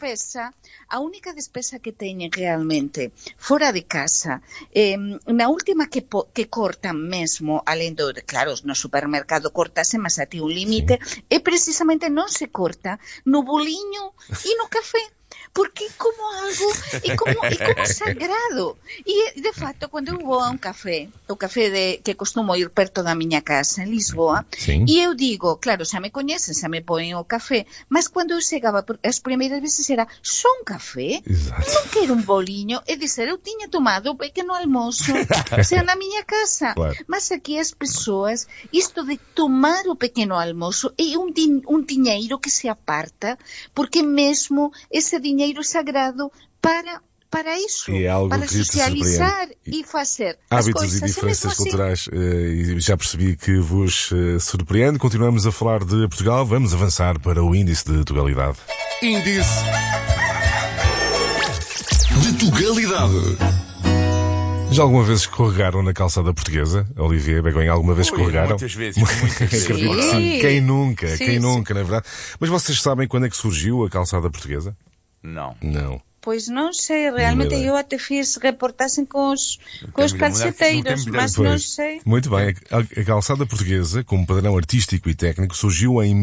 despesa que teñen realmente fora de casa, na última que cortan mesmo, alén do, claro, no supermercado cortase, mas a ti un límite, e precisamente non se corta no boliño e no café. Porque como algo, é como sagrado. E, de facto, cando eu vou a un café, o café que costumo ir perto da miña casa, en Lisboa, e eu digo, claro, xa me coñecen, xa me poen o café, mas cando eu chegaba, as primeiras veces era só un café, non quero un boliño, é dizer, eu tiña tomado o pequeno almoço, xa na miña casa, mas aquí as persoas, isto de tomar o pequeno almoço é un diñeiro que se aparta, porque mesmo ese diñeiro sagrado para isso, é algo para que socializar e fazer hábitos e diferenças culturais. E já percebi que vos surpreende. Continuamos a falar de Portugal. Vamos avançar para o índice de Tugalidade. Índice de Tugalidade. Já alguma vez escorregaram na calçada portuguesa? Olivier, Begonha, alguma vez escorregaram? Muitas vezes. Acredito que sim. Quem nunca, na verdade. Mas vocês sabem quando é que surgiu a calçada portuguesa? Não. Pois non sei, realmente eu até fiz reportagem com os calceteiros, mas não sei. Muito bem, a calçada portuguesa, como padrão artístico e técnico, surgiu em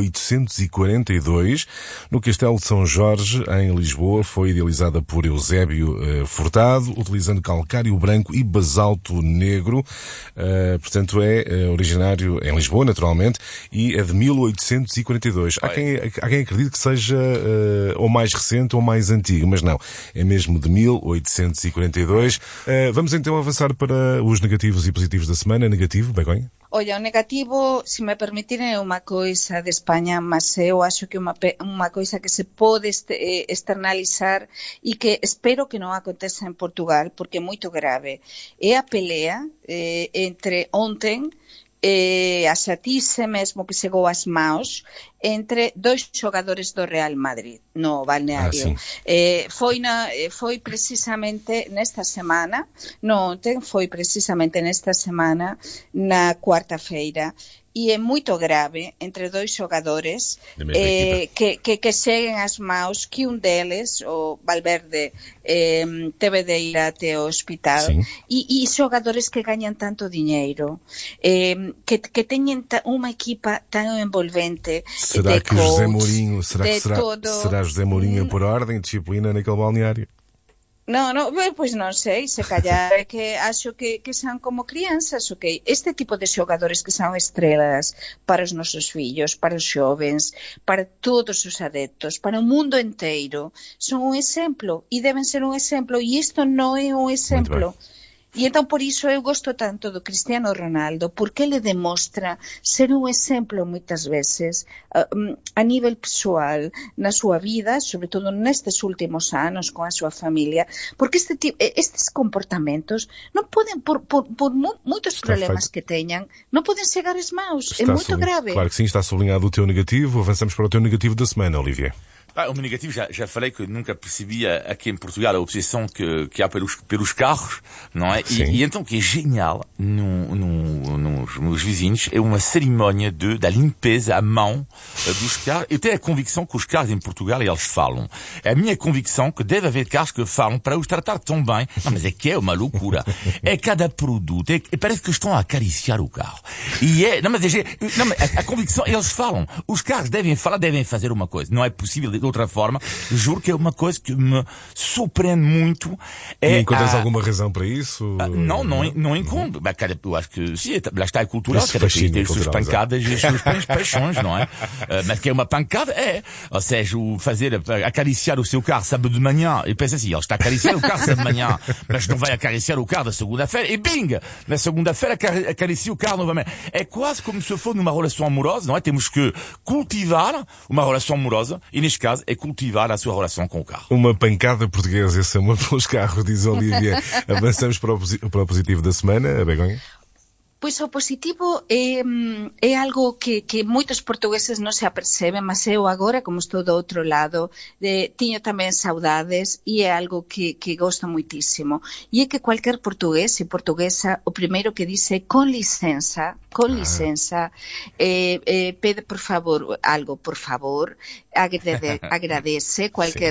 1842 no Castelo de São Jorge, em Lisboa. Foi idealizada por Eusébio Furtado, utilizando calcário branco e basalto negro. Portanto, é originário em Lisboa, naturalmente, e é de 1842. Há quem acredite que seja ou mais recente ou mais antigo, mas não, é mesmo de 1842. Vamos então avançar para os negativos e positivos da semana. Negativo, Begonha? Olha, o negativo, se me permitirem, é uma coisa de Espanha, mas eu acho que uma coisa que se pode externalizar e que espero que não aconteça em Portugal, porque é muito grave. É a pelea entre ontem, a chatice mesmo que chegou às mãos entre dois jogadores do Real Madrid no balneario. Foi precisamente nesta semana, non ontem, foi precisamente nesta semana, na quarta-feira, e é muito grave entre dois jogadores que cheguen às mãos, que um deles, o Valverde, teve de ir até o hospital, e jogadores que ganham tanto dinheiro, que teñen uma equipa tão envolvente. Será que José Mourinho, será José Mourinho por ordem de disciplina naquele balneário? Non, pois non sei, se callar é que acho que son como crianzas, ok? Este tipo de xogadores que son estrelas para os nosos fillos, para os xovens, para todos os adeptos, para o mundo inteiro, son un exemplo e deben ser un exemplo, e isto non é un exemplo. E então por iso eu gosto tanto do Cristiano Ronaldo, porque ele demostra ser un exemplo moitas veces a nivel pessoal na súa vida, sobre todo nestes últimos anos con a súa familia, porque estes comportamentos non poden, por moitos problemas que teñan, non poden chegar às mãos, é muito grave. Claro que sim, está sublinhado o teu negativo. Avançamos para o teu negativo da semana, Olivier. O meu negativo, já falei que nunca percebia aqui em Portugal a obsessão que há pelos carros, não é? E então, que é genial nos meus vizinhos, é uma cerimónia da limpeza à mão dos carros. Eu tenho a convicção que os carros em Portugal, eles falam. É a minha convicção que deve haver carros que falam para os tratar tão bem. Não, mas é que é uma loucura. É cada produto. Parece que estão a acariciar o carro. A convicção, eles falam. Os carros devem falar, devem fazer uma coisa. Não é possível de outra forma. Juro que é uma coisa que me surpreende muito. E encontras alguma razão para isso? Não encontro. Eu acho que sim, lá está a cultura. Cada país tem as suas pancadas e as suas paixões, não é? Mas que é uma pancada, ou seja, acariciar o seu carro sábado de manhã, e pensa assim, ele está a acariciar o carro sábado de manhã, mas não vai acariciar o carro da segunda-feira, e bing! Na segunda-feira acaricia o carro novamente. É quase como se for numa relação amorosa, não é? Temos que cultivar uma relação amorosa, e neste caso é cultivar a sua relação com o carro. Uma pancada portuguesa, esse amor pelos carros, diz Olivia. Avançamos para o positivo da semana, a Begonha. Pois o positivo é algo que moitos portugueses non se aperceben, mas eu agora, como estou do outro lado, tiño tamén saudades, e é algo que gosto muitísimo. E é que cualquier portugués e portuguesa, o primeiro que dice con licenza, pede por favor, agradece cualquier